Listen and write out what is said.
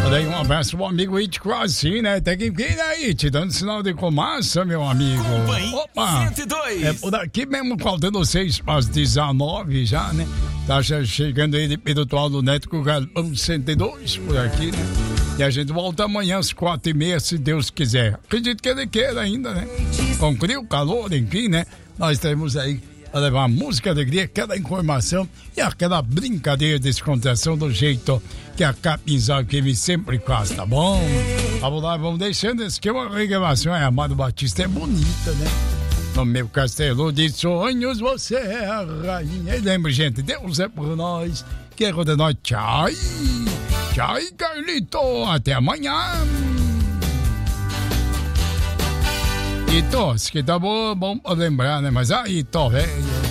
Olha aí, um abraço pro amigo It Crossing, né? Tem que vir aí, te dando sinal de fumaça, meu amigo. Opa! 102. É por aqui mesmo, faltando 6 para as 19 já, né? Tá chegando aí de Pedro do Neto com o Galpão 102 por aqui, né? E a gente volta amanhã às 4h30, se Deus quiser. Acredito que ele queira ainda, né? Com frio, calor, enfim, né? Nós temos aí a levar música, alegria, aquela informação e aquela brincadeira, descontração do jeito que a Capinzal que me sempre faz, tá bom? Vamos lá, vamos deixando esse que é uma reclamação. A Amado Batista é bonita, né? No meu castelo de sonhos você é a rainha. E lembra, gente, Deus é por nós, que é de nós. Tchau! Tchau, Carlito! Até amanhã! E tô, que tá bom pra lembrar, né? Mas aí, tô, velho.